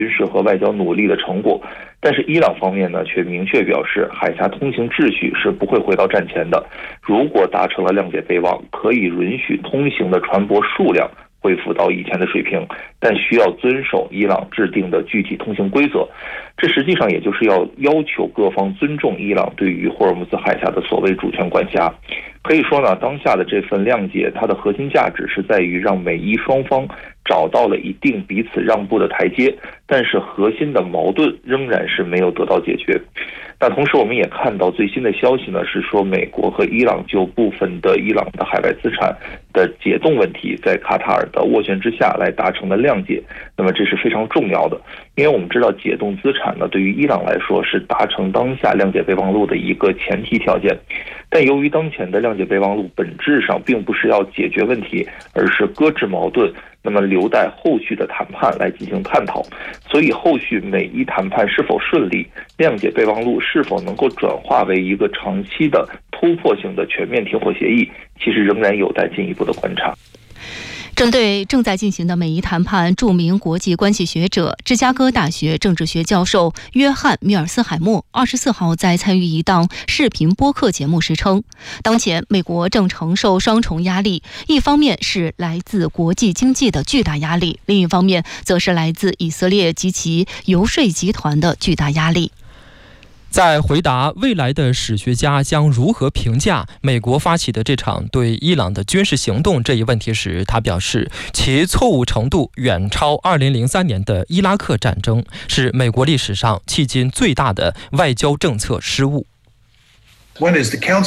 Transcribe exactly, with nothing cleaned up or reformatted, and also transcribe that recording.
军事和外交努力的成果。但是伊朗方面呢，却明确表示，海峡通行秩序是不会回到战前的。如果达成了谅解备忘，可以允许通行的船舶数量恢复到以前的水平，但需要遵守伊朗制定的具体通行规则。这实际上也就是要要求各方尊重伊朗对于霍尔木兹海峡的所谓主权管辖。可以说呢，当下的这份谅解，它的核心价值是在于让美伊双方找到了一定彼此让步的台阶，但是核心的矛盾仍然是没有得到解决。那同时我们也看到最新的消息呢，是说美国和伊朗就部分的伊朗的海外资产的解冻问题，在卡塔尔的斡旋之下来达成了谅解。那么这是非常重要的，因为我们知道解冻资产呢，对于伊朗来说是达成当下谅解备忘录的一个前提条件。但由于当前的谅解备忘录本质上并不是要解决问题，而是搁置矛盾，那么留待后续的谈判来进行探讨。所以后续美伊谈判是否顺利，谅解备忘录是否能够转化为一个长期的突破性的全面停火协议，其实仍然有待进一步的观察。 针对正在进行的美伊谈判，著名国际关系学者、芝加哥大学政治学教授约翰·米尔斯海默二十四号在参与一档视频播客节目时称，当前美国正承受双重压力，一方面是来自国际经济的巨大压力，另一方面则是来自以色列及其游说集团的巨大压力。 在回答未来的史学家将如何评价美国发起的这场对伊朗的军事行动这一问题时，他表示，其错误程度远超二零零三年的伊拉克战争，是美国历史上迄今最大的外交政策失误。